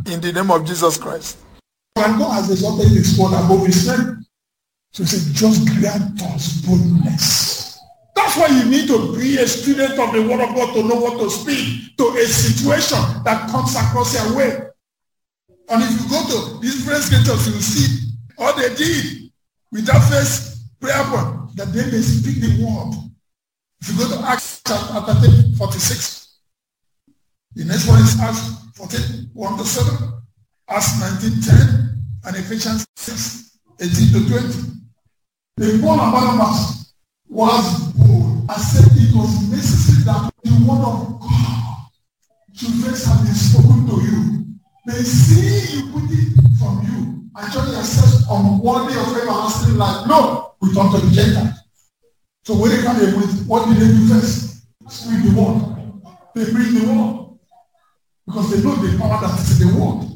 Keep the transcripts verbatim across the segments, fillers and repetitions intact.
in the name of Jesus Christ. And God has exalted his word above his name. So he said, just grant us boldness. That's why you need to be a student of the word of God to know what to speak to a situation that comes across your way. And if you go to these different scriptures, you will see all they did with that first prayer point, that they may speak the word. If you go to Acts chapter forty-six, the next one is Acts fourteen, one to seven, Acts nineteen, ten, and Ephesians six, eighteen to twenty. The Paul and Barnabas was bold and said it was necessary that the word of God should first have been spoken to you. They see you put it from you and show yourself unworthy of everlasting life. No, we talk to the Gentiles. So when they come here with, what did they do first? Speak the word. They bring the word. Because they know the power that is in the word.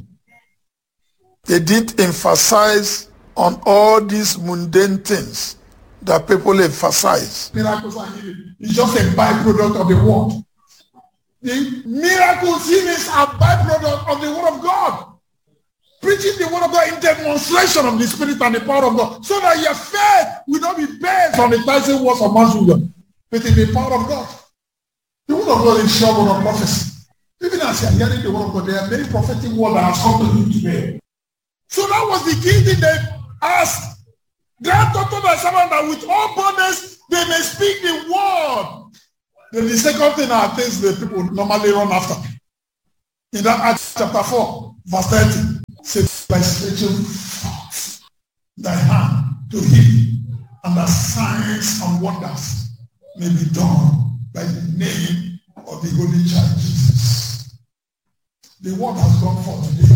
They didn't emphasize on all these mundane things that people emphasize. Miracles and healing. It's just a byproduct of the word. The miracles, healings are byproduct of the word of God. Preaching the word of God in demonstration of the Spirit and the power of God, so that your faith will not be based on the thousand words of man's wisdom, but in the power of God. The word of God is sure word of prophecy. Even as you are hearing the word of God, there are many prophetic words that have come to you today. So that was the key thing they asked. Grant unto thy servant that with all boldness they may speak the word. Then the second thing are things that people normally run after. In that Acts chapter four, verse thirty, says, by stretching forth thy hand to heal, and the signs and wonders may be done by the name of the Holy Child Jesus. The word has gone forth today.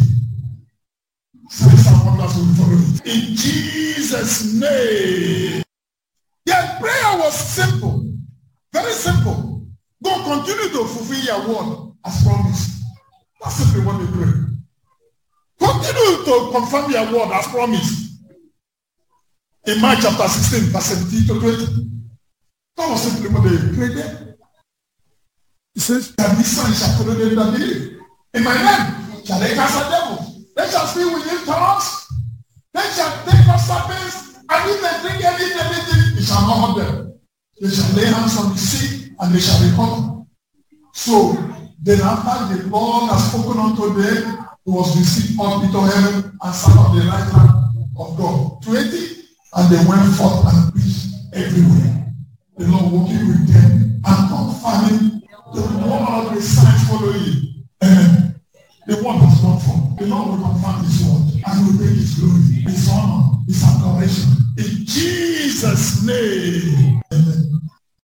Signs and wonders will follow it. In Jesus' name. Their prayer was simple. Very simple. God continue to fulfill your word as promised. That's simply what they pray. Continue to confirm your word as promised. In Mark chapter sixteen, verse seventeen to twenty. That was simply what they prayed there. He says, that this sign shall follow them that believe. In my name shall they cast out devils. They shall speak with new tongues. They shall take up serpents. And if they drink anything, anything, it shall not hurt them. They shall lay hands on the sick, and they shall recover. So, then after the Lord has spoken unto them, he was received up into heaven and sat on the right hand of God. twenty, and they went forth and preached everywhere. The Lord walking with them and confirming the word of the signs following. Amen. The word has gone forth. The Lord will confirm his word and will take his glory, his honor, his adoration. In Jesus' name. Amen.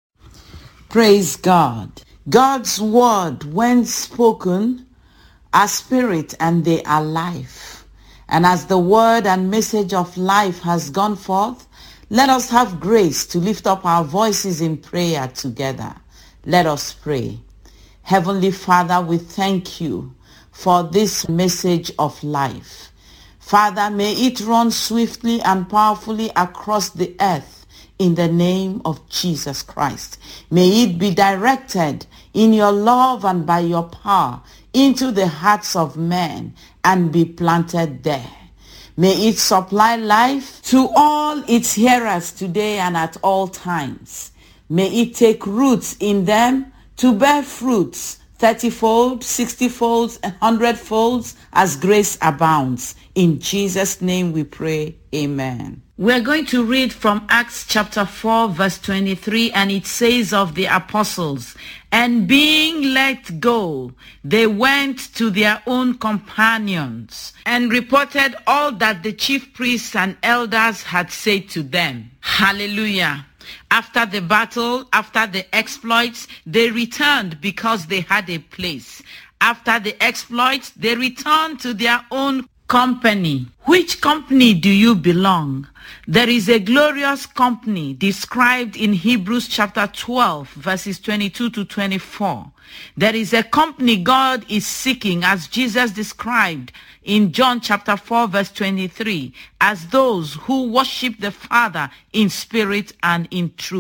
Praise God. God's word, when spoken, are spirit and they are life. And as the word and message of life has gone forth, let us have grace to lift up our voices in prayer together. Let us pray. Heavenly Father, we thank you for this message of life. Father, may it run swiftly and powerfully across the earth in the name of Jesus Christ. May it be directed in your love and by your power into the hearts of men and be planted there. May it supply life to all its hearers today and at all times. May it take roots in them to bear fruits thirty-fold, sixty-fold, and hundred-fold as grace abounds. In Jesus' name we pray. Amen. We're going to read from Acts chapter four, verse twenty-three, and it says of the apostles, and being let go, they went to their own companions and reported all that the chief priests and elders had said to them. Hallelujah. After the battle, after the exploits, they returned because they had a place. After the exploits, they returned to their own company. Which company do you belong? There is a glorious company described in Hebrews chapter twelve, verses twenty-two to twenty-four. There is a company God is seeking, as Jesus described in John chapter four, verse twenty-three, as those who worship the Father in spirit and in truth.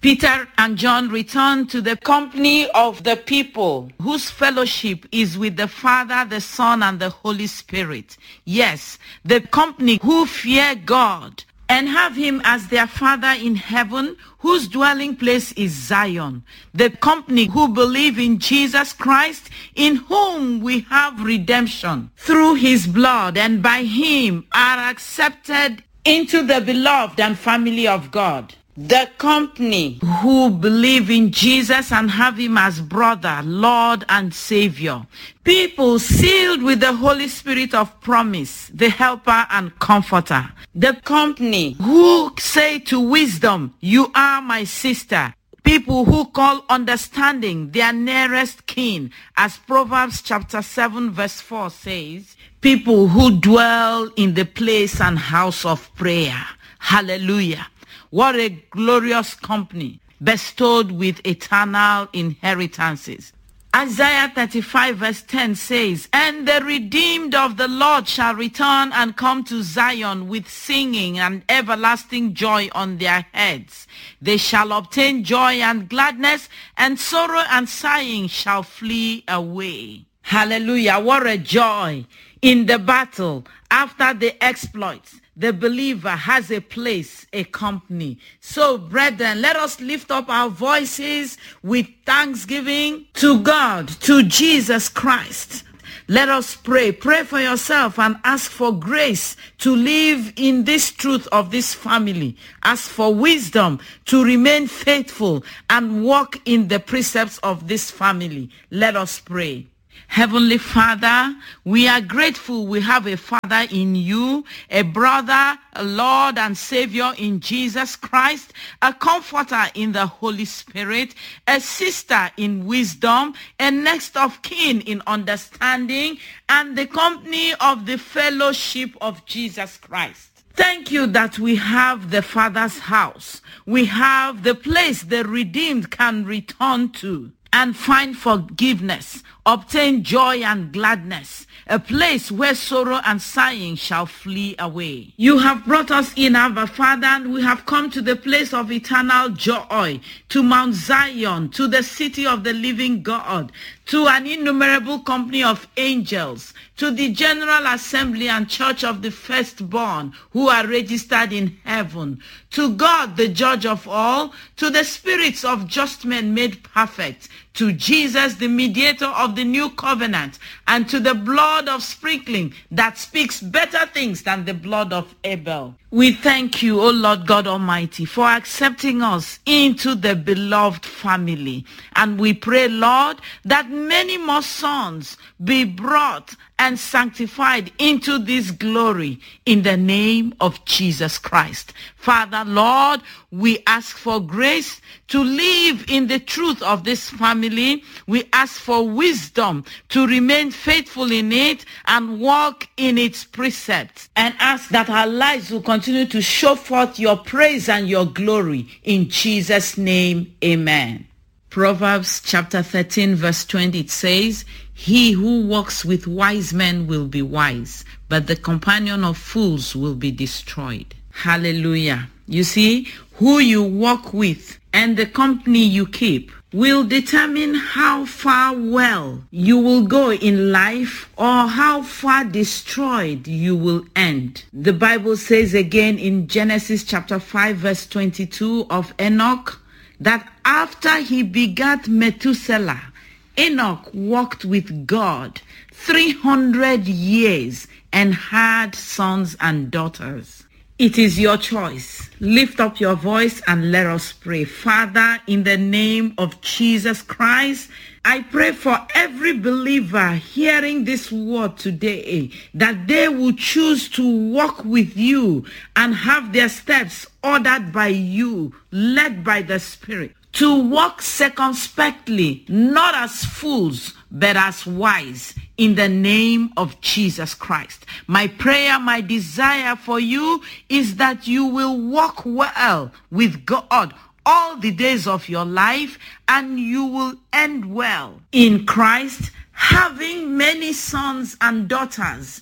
Peter and John returned to the company of the people whose fellowship is with the Father, the Son, and the Holy Spirit. Yes, the company who fear God and have him as their Father in heaven, whose dwelling place is Zion. The company who believe in Jesus Christ, in whom we have redemption through his blood, and by him are accepted into the beloved and family of God. The company who believe in Jesus and have him as brother, Lord, and Savior. People sealed with the Holy Spirit of promise, the helper and comforter. The company who say to wisdom, you are my sister. People who call understanding their nearest kin, as Proverbs chapter seven verse four says. People who dwell in the place and house of prayer. Hallelujah. What a glorious company bestowed with eternal inheritances. Isaiah thirty-five verse ten says, and the redeemed of the Lord shall return and come to Zion with singing and everlasting joy on their heads. They shall obtain joy and gladness, and sorrow and sighing shall flee away. Hallelujah. What a joy in the battle after the exploits. The believer has a place, a company. So, brethren, let us lift up our voices with thanksgiving to God, to Jesus Christ. Let us pray. Pray for yourself and ask for grace to live in this truth of this family. Ask for wisdom to remain faithful and walk in the precepts of this family. Let us pray. Heavenly Father, we are grateful we have a Father in you, a brother, a Lord and Savior in Jesus Christ, a comforter in the Holy Spirit, a sister in wisdom, a next of kin in understanding, and the company of the fellowship of Jesus Christ. Thank you that we have the Father's house. We have the place the redeemed can return to and find forgiveness, obtain joy and gladness, a place where sorrow and sighing shall flee away. You have brought us in, Abba Father, and we have come to the place of eternal joy, to Mount Zion, to the city of the living God, to an innumerable company of angels, to the General Assembly and Church of the Firstborn who are registered in heaven, to God the Judge of all, to the spirits of just men made perfect, to Jesus the mediator of the new covenant, and to the blood of sprinkling that speaks better things than the blood of Abel. We thank you, O Lord God Almighty, for accepting us into the beloved family. And we pray, Lord, that many more sons be brought and sanctified into this glory in the name of Jesus Christ. Father, Lord, we ask for grace to live in the truth of this family. We ask for wisdom to remain faithful in it and walk in its precepts, and ask that our lives will continue to show forth your praise and your glory. In Jesus' name, amen. Proverbs chapter thirteen verse twenty, it says, he who walks with wise men will be wise, but the companion of fools will be destroyed. Hallelujah. You see, who you walk with and the company you keep will determine how far well you will go in life or how far destroyed you will end. The Bible says again in Genesis chapter five verse twenty-two of Enoch, that after he begat Methuselah, Enoch walked with God three hundred years and had sons and daughters. It is your choice. Lift up your voice and let us pray. Father, in the name of Jesus Christ, I pray for every believer hearing this word today, that they will choose to walk with you and have their steps ordered by you, led by the Spirit, to walk circumspectly, not as fools, but as wise, in the name of Jesus Christ. My prayer, my desire for you is that you will walk well with God all the days of your life, and you will end well in Christ, having many sons and daughters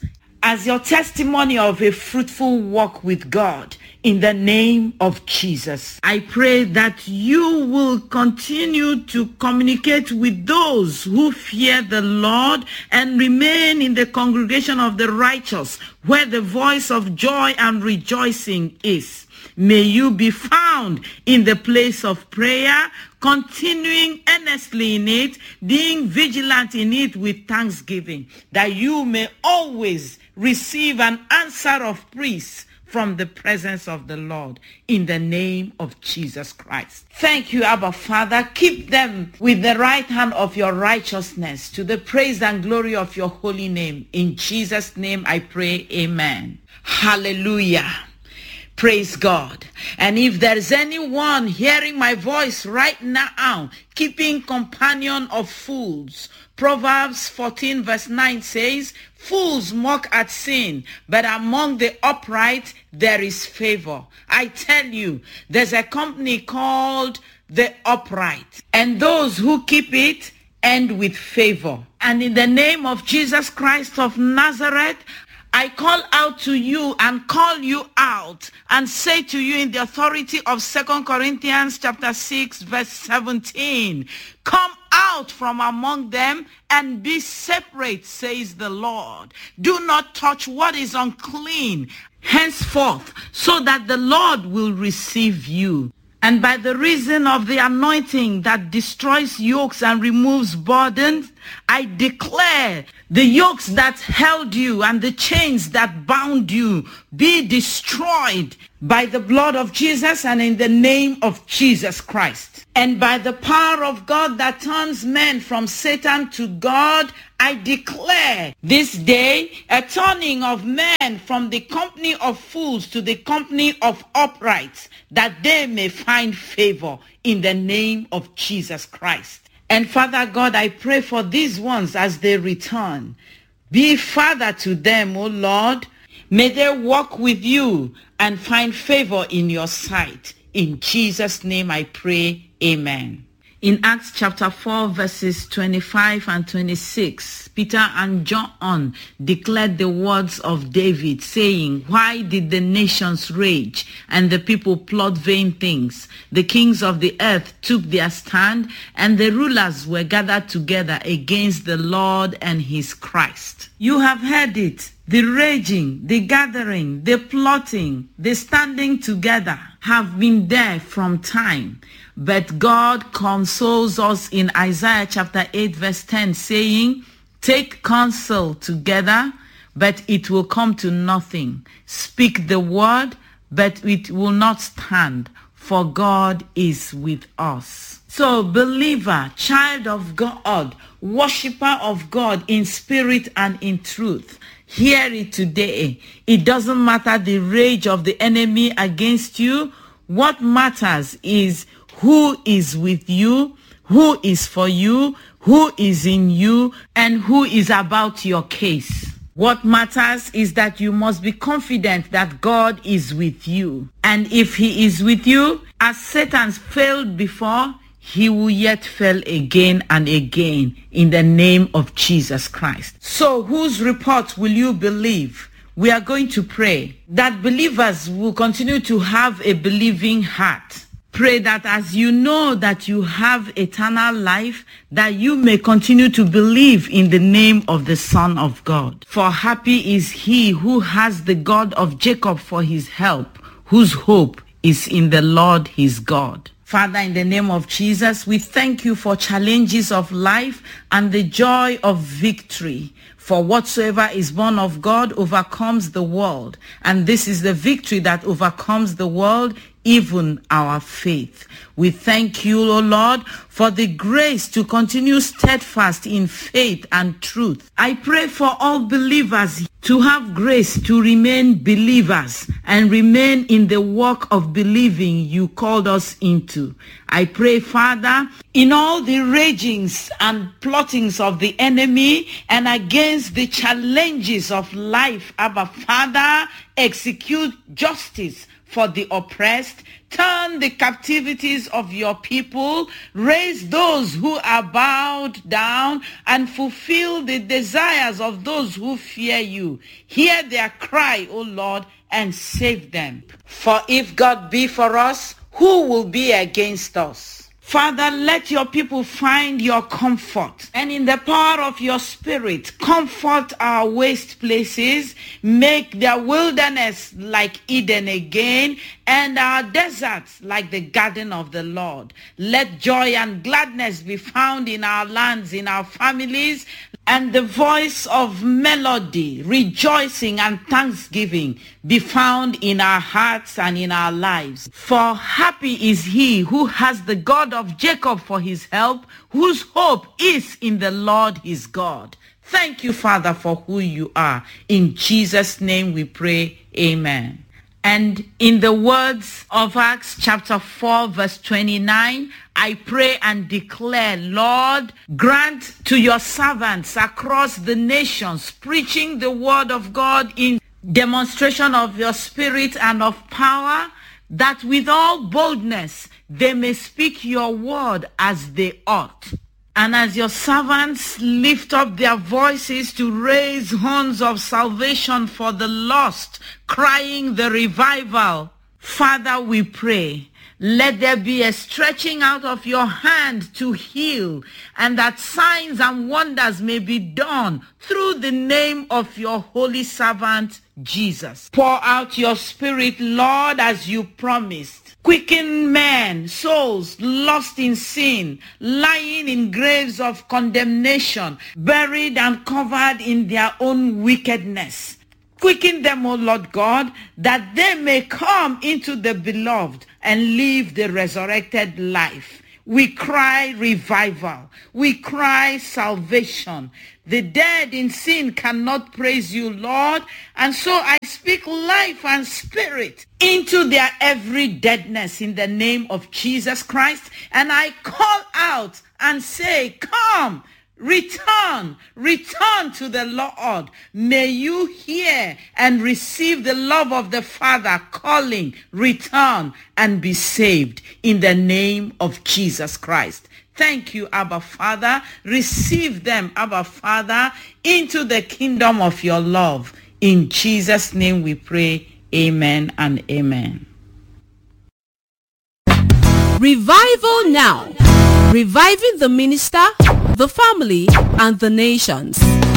as your testimony of a fruitful walk with God. In the name of Jesus, I pray that you will continue to communicate with those who fear the Lord and remain in the congregation of the righteous, where the voice of joy and rejoicing is. May you be found in the place of prayer, continuing earnestly in it, being vigilant in it with thanksgiving, that you may always receive an answer of praise from the presence of the Lord, in the name of Jesus Christ. Thank you, Abba Father. Keep them with the right hand of your righteousness, to the praise and glory of your holy name. In Jesus' name I pray, amen. Hallelujah. Praise God. And if there is anyone hearing my voice right now, keeping companion of fools, Proverbs fourteen verse nine says, fools mock at sin, but among the upright there is favor. I tell you, there's a company called the Upright, and those who keep it end with favor. And in the name of Jesus Christ of Nazareth, I call out to you and call you out and say to you in the authority of Second Corinthians chapter six verse seventeen, come out from among them and be separate, says the Lord. Do not touch what is unclean henceforth, so that the Lord will receive you. And by the reason of the anointing that destroys yokes and removes burdens, I declare the yokes that held you and the chains that bound you be destroyed by the blood of Jesus and in the name of Jesus Christ. And by the power of God that turns men from Satan to God, I declare this day a turning of men from the company of fools to the company of uprights, that they may find favor in the name of Jesus Christ. And Father God, I pray for these ones as they return. Be Father to them, O Lord. May they walk with you and find favor in your sight. In Jesus' name I pray, amen. In Acts chapter four, verses twenty-five and twenty-six, Peter and John declared the words of David, saying, why did the nations rage and the people plot vain things? The kings of the earth took their stand, and the rulers were gathered together against the Lord and his Christ. You have heard it, the raging, the gathering, the plotting, the standing together have been there from time. But God consoles us in Isaiah chapter eight verse ten, saying, take counsel together, but it will come to nothing. Speak the word, but it will not stand, for God is with us. So, believer, child of God, worshiper of God in spirit and in truth, hear it today. It doesn't matter the rage of the enemy against you. What matters is who is with you, who is for you, who is in you, and who is about your case. What matters is that you must be confident that God is with you. And if he is with you, as Satan failed before, he will yet fail again and again in the name of Jesus Christ. So whose report will you believe? We are going to pray that believers will continue to have a believing heart. Pray that as you know that you have eternal life, that you may continue to believe in the name of the Son of God. For happy is he who has the God of Jacob for his help, whose hope is in the Lord his God. Father, in the name of Jesus, we thank you for challenges of life and the joy of victory. For whatsoever is born of God overcomes the world. And this is the victory that overcomes the world, even our faith. We thank you, O Lord, for the grace to continue steadfast in faith and truth. I pray for all believers to have grace to remain believers and remain in the work of believing you called us into. I pray, Father, in all the ragings and plottings of the enemy and against the challenges of life, Abba, Father, execute justice for the oppressed. Turn the captivities of your people. Raise those who are bowed down and fulfill the desires of those who fear you. Hear their cry, O Lord, and save them. For if God be for us, who will be against us? Father, let your people find your comfort, and in the power of your spirit, comfort our waste places, make their wilderness like Eden again, and our deserts like the garden of the Lord. Let joy and gladness be found in our lands, in our families, and the voice of melody, rejoicing, and thanksgiving be found in our hearts and in our lives. For happy is he who has the God of Jacob for his help, whose hope is in the Lord his God. Thank you, Father, for who you are. In Jesus' name we pray, amen. And in the words of Acts chapter four, verse twenty-nine, I pray and declare, Lord, grant to your servants across the nations, preaching the word of God in demonstration of your spirit and of power, that with all boldness they may speak your word as they ought. And as your servants lift up their voices to raise horns of salvation for the lost, crying the revival, Father, we pray, let there be a stretching out of your hand to heal, and that signs and wonders may be done through the name of your holy servant, Jesus. Pour out your spirit, Lord, as you promised. Quicken men, souls lost in sin, lying in graves of condemnation, buried and covered in their own wickedness. Quicken them, O Lord God, that they may come into the beloved and live the resurrected life. We cry revival. We cry salvation. The dead in sin cannot praise you, Lord. And so I speak life and spirit into their every deadness in the name of Jesus Christ. And I call out and say, come, return, return to the Lord. May you hear and receive the love of the Father calling, return and be saved in the name of Jesus Christ. Thank you, Abba Father. Receive them, Abba Father, into the kingdom of your love. In Jesus' name we pray, amen and amen. Revival now. Reviving the minister, the family, and the nations.